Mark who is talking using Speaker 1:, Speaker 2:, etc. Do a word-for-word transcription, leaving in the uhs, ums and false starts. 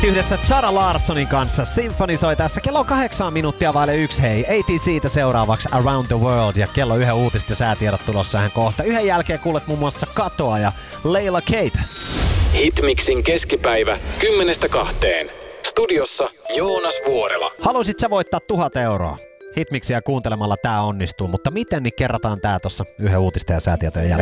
Speaker 1: Yhdessä Zara Larssonin kanssa Symphony soi tässä. Kello on kahdeksan minuuttia vaille yksi. Hei, A T siitä seuraavaksi Around the World ja kello yhden uutiset ja säätiedot tulossa ihan kohta. Yhden jälkeen kuulet muun muassa Katoa ja Leila Kate.
Speaker 2: Hitmixin keskipäivä kymmenestä kahteen. Studiossa Joonas Vuorela.
Speaker 1: Haluisit sä voittaa tuhat euroa? Hitmixiä kuuntelemalla tää onnistuu, mutta miten niin kerrataan tää tossa yhden uutisten ja säätietojen jälkeen.